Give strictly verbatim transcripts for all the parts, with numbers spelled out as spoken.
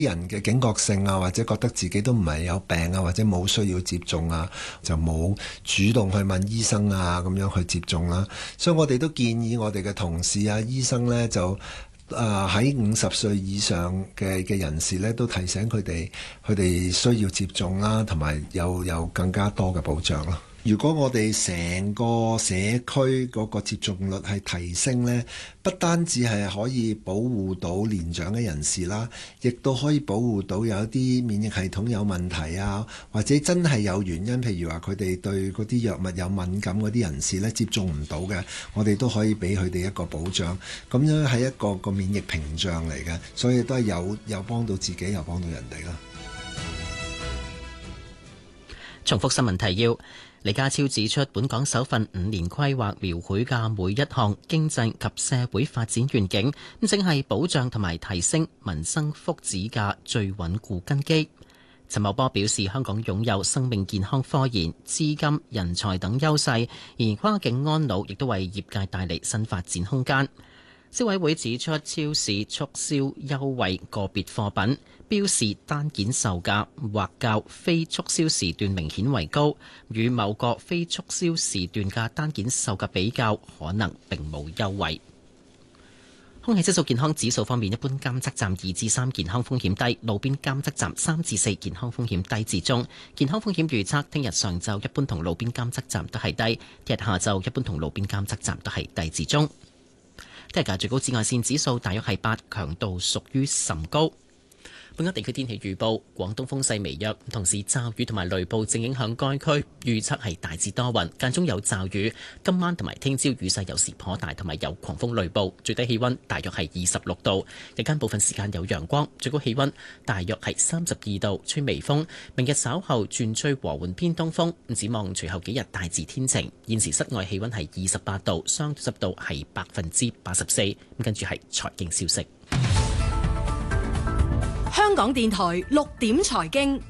人嘅警覺性啊，或者覺得自己都唔係有病啊，或者冇需要接種啊，就冇主動去問醫生啊，咁樣去接種啦。所以我哋都建議我哋嘅同事啊、醫生呢，就誒喺五十歲以上嘅嘅人士呢，都提醒佢哋，佢哋需要接種啦，同埋有有更加多嘅保障咯。如果我哋成個社區嗰個接種率係提升呢，不單止係可以保護到年長嘅人士啦，亦都可以保護到有啲免疫系統有問題啊，或者真係有原因，譬如話佢哋對嗰啲藥物有敏感嗰啲人士呢，接種唔到嘅，我哋都可以俾佢哋一個保障。咁樣係一個個免疫屏障嚟嘅，所以都係有有幫到自己，又幫到人哋啦。 重複新聞提要。李家超指出，本港首份五年規劃描繪嘅每一項經濟及社會發展願景，咁正係保障同埋提升民生福祉嘅最穩固根基。陳茂波表示，香港擁有生命健康科研、資金、人才等優勢，而跨境安老亦都為業界帶嚟新發展空間。消委會指出，超市促銷優惠個別貨品標示單件售價或較非促銷時段明顯為高，與某個非促銷時段嘅單件售價比較，可能並冇優惠。空氣質素健康指數方面，一般監測站二至三，健康風險低；路邊監測站三至四，健康風險低至中。健康風險預測，聽日上晝一般同路邊監測站都係低，聽日下晝一般同路邊監測站都係低至中。聽日嘅最高紫外線指數大約係八，強度屬於甚高。本港地區天氣預報，廣東風勢微弱，同時驟雨同埋雷暴正影響該區，預測係大致多雲，間中有驟雨。今晚同埋聽朝雨勢有時頗大，同埋有狂風雷暴。最低氣溫大約係二十六度，日間部分時間有陽光，最高氣溫大約係三十二度，吹微風。明日稍後轉吹和緩偏東風。展望隨後幾日大致天晴。現時室外氣溫係二十八度，相對濕度係百分之八十四。咁跟住係財經消息。 香港電台六點財經，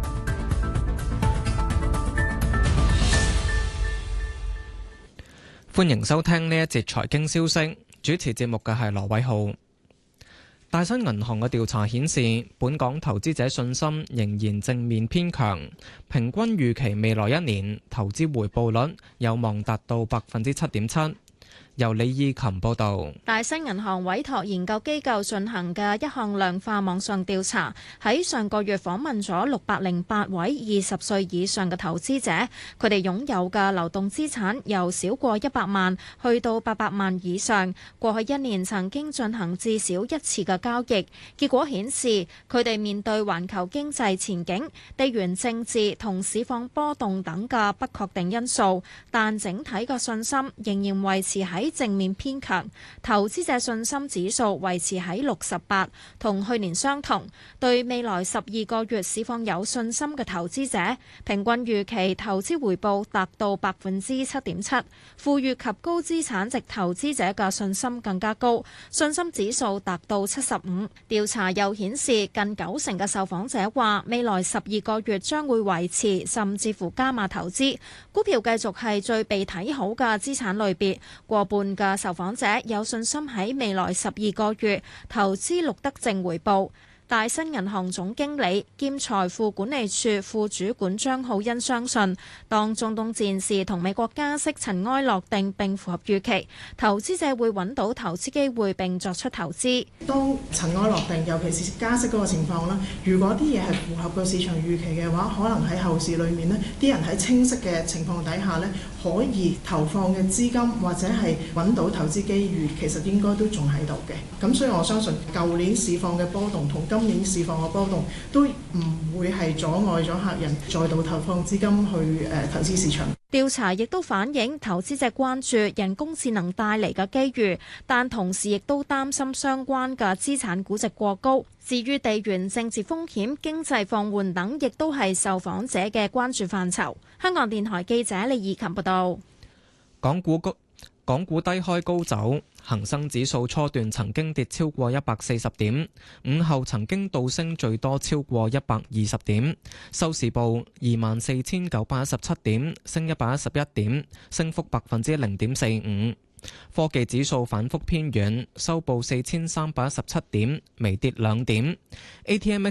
歡迎收聽呢一節財經消息。主持節目嘅係羅偉浩。大新銀行嘅調查顯示，本港投資者信心仍然正面偏強，平均預期未來一年投資回報率有望達到百分之七點七。由李義琴報道。 大新銀行委託研究機構進行嘅一項量化網上調查，喺上個月訪問咗六百零八位二十歲以上嘅投資者，佢哋擁有嘅流動資產由少過一百萬去到八百萬以上，過去一年曾經進行至少一次嘅交易。結果顯示，佢哋面對環球經濟前景、地緣政治同市況波動等嘅不確定因素，但整體嘅信心仍然維持喺正面偏強，投資者信心指數維持喺六十八，同去年相同。對未來十二個月市況有信心嘅投資者，平均預期投資回報達到百分之七點七。富裕及高資產值投資者嘅信心更加高，信心指數達到七十五。調查又顯示，近九成嘅受訪者話，未來十二個月將會維持甚至乎加碼投資，股票繼續係最被睇好嘅資產類別。過半嘅受訪者有信心喺未來十二個月投資錄得正回報。大新銀行總經理兼財富管理處副主管張浩欣相信，當中東戰事同美國加息塵埃落定並符合預期，投資者會揾到投資機會並作出投資。 當塵埃落定，尤其是加息嗰個情況啦，如果啲嘢係符合個市場預期嘅話，可能喺後市裏面呢，啲人喺清晰嘅情況底下呢，可以投放嘅資金或者係揾到投資機遇，其實應該都仲喺度嘅。咁所以我相信舊年市況嘅波動同今年市況嘅波動都唔會係阻礙咗客人再度投放資金去誒投資市場。 調查亦都反映投資者關注人工智能帶嚟嘅機遇，但同時亦都擔心相關嘅資產估值過高。至於地緣政治風險、經濟放緩等，亦都係受訪者嘅關注範疇。香港電台記者李義琴報道。 港股高港股低開高走，恒生指數初段曾經跌超過一百四十點，午後曾經倒升最多超過一百二十點，收市報二萬四千九百一十七點，升一百一十一點，升幅百分之零點四五。科技指數反覆偏軟，收報四千三百一十七點，微跌兩點。A T M